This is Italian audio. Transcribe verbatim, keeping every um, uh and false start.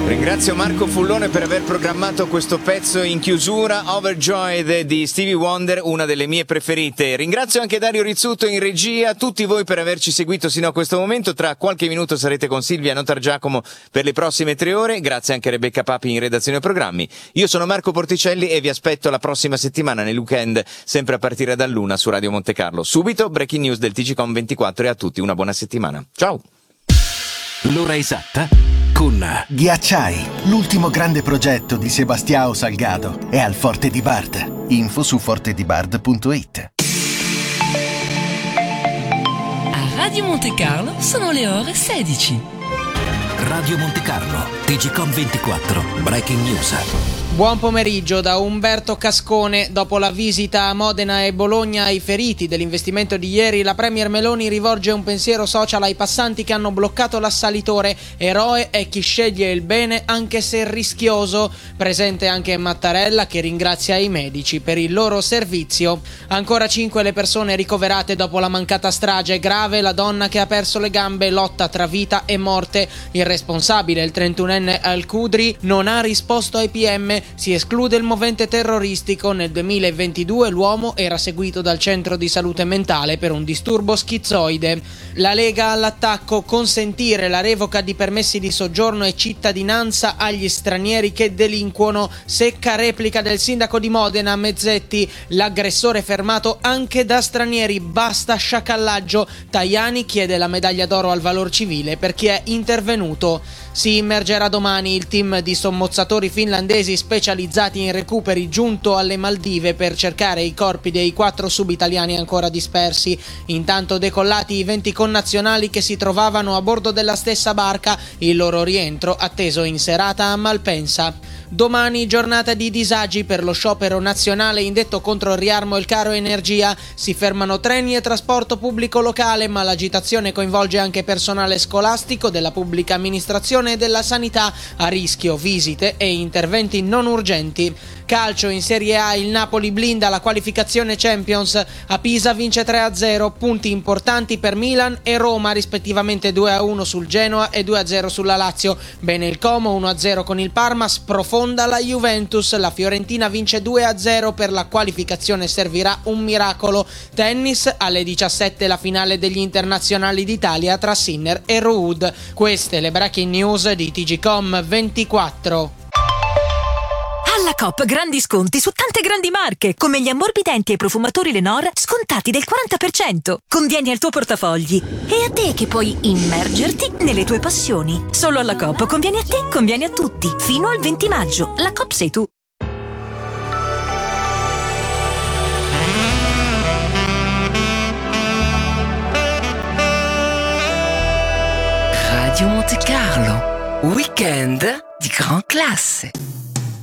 Ringrazio Marco Fullone per aver programmato questo pezzo in chiusura, Overjoyed di Stevie Wonder, una delle mie preferite. Ringrazio anche Dario Rizzuto in regia, tutti voi per averci seguito sino a questo momento. Tra qualche minuto sarete con Silvia Notargiacomo per le prossime tre ore. Grazie anche a Rebecca Papi in redazione e programmi. Io sono Marco Porticelli e vi aspetto la prossima settimana nel weekend, sempre a partire dall'una su Radio Monte Carlo. Subito breaking news del T G Com ventiquattro e a tutti una buona settimana. Ciao! L'ora esatta con Ghiacciai, l'ultimo grande progetto di Sebastião Salgado, è al Forte di Bard. Info su forte di bard punto it. A Radio Monte Carlo sono le ore sedici. Radio Monte Carlo, T G Com ventiquattro, breaking news. Buon pomeriggio da Umberto Cascone. Dopo la visita a Modena e Bologna ai feriti dell'investimento di ieri, la Premier Meloni rivolge un pensiero social ai passanti che hanno bloccato l'assalitore. Eroe è chi sceglie il bene anche se rischioso. Presente anche Mattarella che ringrazia i medici per il loro servizio. Ancora cinque le persone ricoverate dopo la mancata strage. Grave la donna che ha perso le gambe, lotta tra vita e morte. Il responsabile, il trentunenne Al-Qudri, non ha risposto ai P M. Si esclude il movente terroristico. Nel duemilaventidue l'uomo era seguito dal centro di salute mentale per un disturbo schizoide. La Lega all'attacco, consentire la revoca di permessi di soggiorno e cittadinanza agli stranieri che delinquono. Secca replica del sindaco di Modena, Mezzetti, l'aggressore fermato anche da stranieri, basta sciacallaggio. Tajani chiede la medaglia d'oro al valor civile per chi è intervenuto. Si immergerà domani il team di sommozzatori finlandesi specializzati in recuperi giunto alle Maldive per cercare i corpi dei quattro subitaliani ancora dispersi. Intanto decollati i venti connazionali che si trovavano a bordo della stessa barca, il loro rientro atteso in serata a Malpensa. Domani giornata di disagi per lo sciopero nazionale indetto contro il riarmo e il caro energia. Si fermano treni e trasporto pubblico locale, ma l'agitazione coinvolge anche personale scolastico, della pubblica amministrazione e della sanità. A rischio visite e interventi non urgenti. Calcio in Serie A, il Napoli blinda la qualificazione Champions. A Pisa vince tre a zero, punti importanti per Milan e Roma, rispettivamente due a uno sul Genoa e due a zero sulla Lazio. Bene il Como, uno a zero con il Parma, sprofonda la Juventus. La Fiorentina vince due a zero, per la qualificazione servirà un miracolo. Tennis, alle diciassette la finale degli internazionali d'Italia tra Sinner e Ruud. Queste le breaking news di T G Com ventiquattro. Alla Coop grandi sconti su tante grandi marche, come gli ammorbidenti e i profumatori Lenor scontati del quaranta per cento. Convieni al tuo portafogli e a te che puoi immergerti nelle tue passioni. Solo alla Coop conviene a te, conviene a tutti. Fino al venti maggio. La Coop sei tu. Radio Monte Carlo, weekend di gran classe.